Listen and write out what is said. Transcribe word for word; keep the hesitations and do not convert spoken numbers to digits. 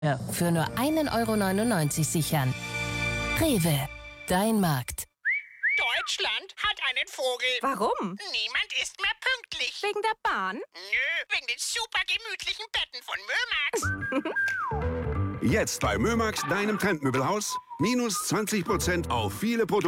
Ja. Für nur einen Euro neunundneunzig sichern. Rewe, dein Markt. Deutschland hat einen Vogel. Warum? Niemand ist mehr pünktlich. Wegen der Bahn? Nö, wegen den super gemütlichen Betten von Mömax. Jetzt bei Mömax, deinem Trendmöbelhaus. Minus zwanzig Prozent auf viele Produkte.